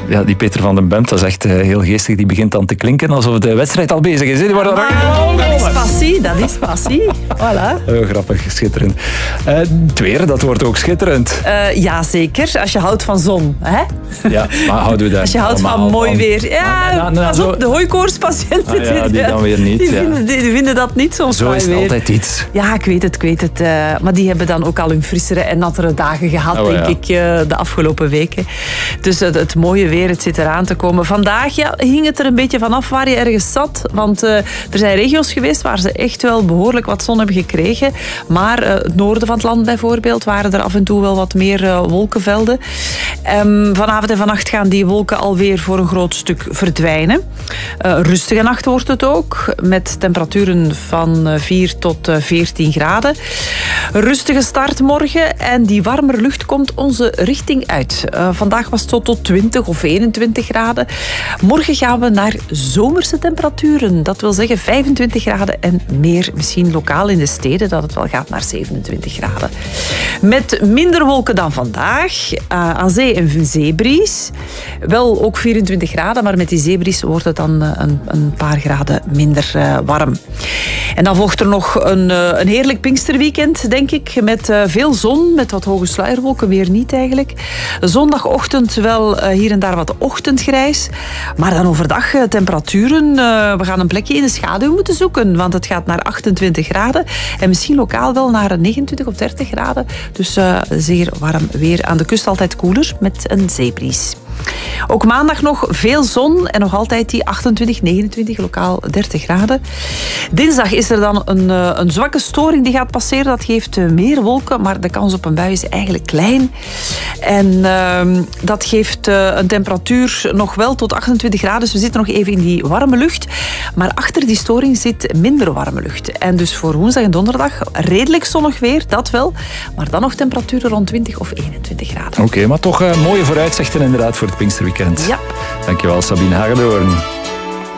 Ja, die Peter van den Bemt, dat is echt heel geestig. Die begint dan te klinken alsof de wedstrijd al bezig is. Dat is passie, dat is passie. Voilà. Heel grappig, schitterend. Het weer, dat wordt ook schitterend. Ja, zeker. Als je houdt van zon. Hè? Ja, maar houden we daar als je houdt van mooi weer. Ja, pas op, de hooikoortspatiënten. Die dan weer niet. Die vinden dat niet zo Zo is het weer. altijd iets. Ja, ik weet het. Maar die hebben dan ook al hun frissere en nattere dagen gehad, denk ik, de afgelopen weken. Dus het mooie weer, het zit eraan te komen. Vandaag hing het er een beetje vanaf waar je ergens zat. Want er zijn regio's geweest waar ze echt wel behoorlijk wat zon hebben gekregen. Maar het noorden van het land bijvoorbeeld waren er af en toe wel wat meer wolkenvelden. Vanavond en vannacht gaan die wolken alweer voor een groot stuk verdwijnen. Rustige nacht wordt het ook, met temperaturen van 4 tot 14 graden. Rustige start morgen en die warmere lucht komt onze richting uit. Vandaag was het tot 20 of 21 graden. Morgen gaan we naar zomerse temperaturen. Dat wil zeggen 25 graden en meer. Misschien lokaal in de steden dat het wel gaat naar 27 graden. Met minder wolken dan vandaag. Aan zee een zeebries. Wel ook 24 graden, maar met die zeebries wordt het dan een paar graden minder warm. En dan volgt er nog een heerlijk Pinksterweekend, denk ik. Met veel zon, met wat hoge sluierwolken. Weer niet eigenlijk. Zondagochtend wel hier en daar wat ochtendgrijs. Maar dan overdag temperaturen. We gaan een plekje in de schaduw moeten zoeken. Want het gaat naar 28 graden. En misschien lokaal wel naar 29 of 30 graden. Dus zeer warm weer. Aan de kust altijd koeler met een zeebries. Ook maandag nog veel zon en nog altijd die 28, 29, lokaal 30 graden. Dinsdag is er dan een zwakke storing die gaat passeren. Dat geeft meer wolken, maar de kans op een bui is eigenlijk klein. En dat geeft een temperatuur nog wel tot 28 graden. Dus we zitten nog even in die warme lucht. Maar achter die storing zit minder warme lucht. En dus voor woensdag en donderdag redelijk zonnig weer, dat wel. Maar dan nog temperaturen rond 20 of 21 graden. Oké, maar toch mooie vooruitzichten inderdaad voor het Pinksterweekend. Ja. Dankjewel, Sabine Hagedorn.